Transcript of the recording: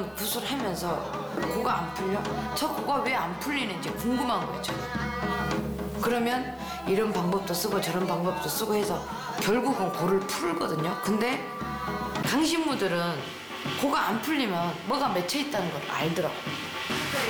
이런 굿을 하면서 고가 안 풀려? 저 고가 왜 안 풀리는지 궁금한 거예요, 저는. 그러면 이런 방법도 쓰고 저런 방법도 쓰고 해서 결국은 고를 풀거든요. 근데 강신무들은 고가 안 풀리면 뭐가 맺혀 있다는 걸 알더라고요.